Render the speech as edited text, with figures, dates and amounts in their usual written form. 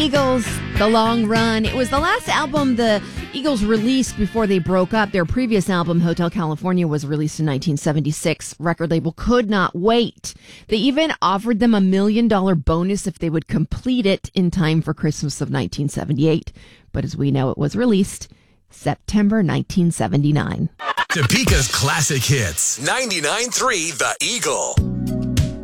Eagles, The Long Run. It was the last album the Eagles released before they broke up. Their previous album, Hotel California, was released in 1976. Record label could not wait. They even offered them $1 million bonus if they would complete it in time for Christmas of 1978. But as we know, it was released September 1979. Topeka's classic hits. 99.3 The Eagle.